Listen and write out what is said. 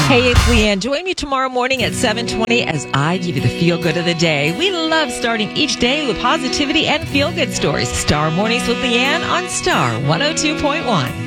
Hey, it's Leanne. Join me tomorrow morning at 7:20 as I give you the feel-good of the day. We love starting each day with positivity and feel-good stories. Star Mornings with Leanne on Star 102.1.